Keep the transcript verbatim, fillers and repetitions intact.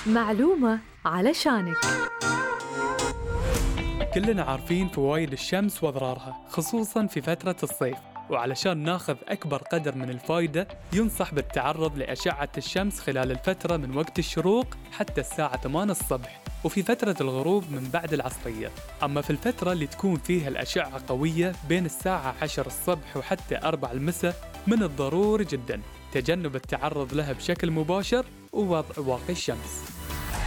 معلومة علشانك. كلنا عارفين فوائد الشمس وأضرارها، خصوصاً في فترة الصيف. وعلشان ناخذ أكبر قدر من الفايدة ينصح بالتعرض لأشعة الشمس خلال الفترة من وقت الشروق حتى الساعة ثمانية الصبح، وفي فترة الغروب من بعد العصرية. أما في الفترة اللي تكون فيها الأشعة قوية بين الساعة عشرة الصبح وحتى أربعة المساء، من الضروري جداً تجنب التعرض لها بشكل مباشر ووضع واقي الشمس.